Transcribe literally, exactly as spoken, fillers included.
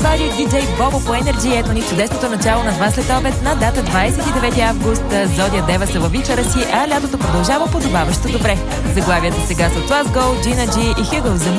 извади диджей Бобо по Energy. Ето ни чудесното начало на два след обед на дата двадесет и девети август. Зодия Дева са във вечера си, а лятото продължава подобаващо добре. Заглавията сега са Let's Go, Gina G и Hugo